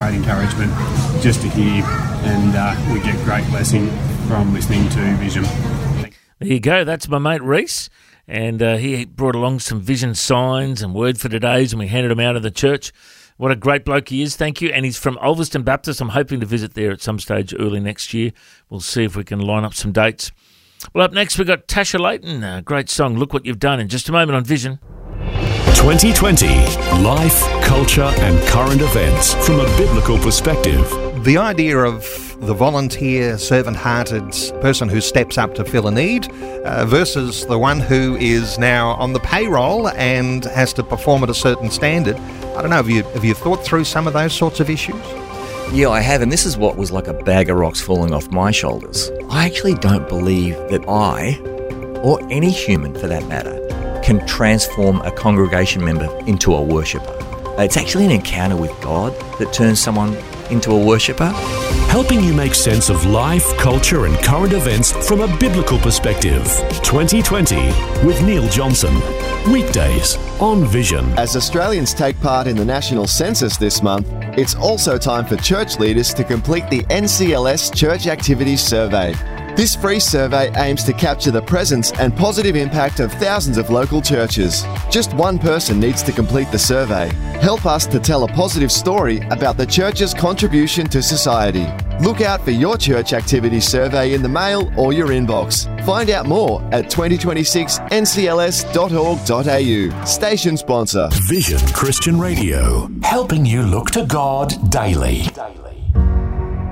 great encouragement just to hear, and we get great blessing from listening to Vision. There you go. That's my mate Reese. And he brought along some Vision signs and Word for Today's, and we handed them out of the church. What a great bloke he is. Thank you. And he's from Ulverston Baptist. I'm hoping to visit there at some stage early next year. We'll see if we can line up some dates. Well, up next, we've got Tasha Layton. A great song, Look What You've Done, in just a moment on Vision. 2020. Life, culture and current events from a biblical perspective. The idea of the volunteer, servant-hearted person who steps up to fill a need versus the one who is now on the payroll and has to perform at a certain standard. I don't know, have you thought through some of those sorts of issues? Yeah, I have, and this is what was like a bag of rocks falling off my shoulders. I actually don't believe that I, or any human for that matter, can transform a congregation member into a worshipper. It's actually an encounter with God that turns someone into a worshipper. Helping you make sense of life, culture and current events from a biblical perspective. 2020 with Neil Johnson. Weekdays on Vision. As Australians take part in the national census this month, it's also time for church leaders to complete the NCLS Church Activities Survey. This free survey aims to capture the presence and positive impact of thousands of local churches. Just one person needs to complete the survey. Help us to tell a positive story about the church's contribution to society. Look out for your church activity survey in the mail or your inbox. Find out more at 2026ncls.org.au. Station sponsor. Vision Christian Radio. Helping you look to God daily.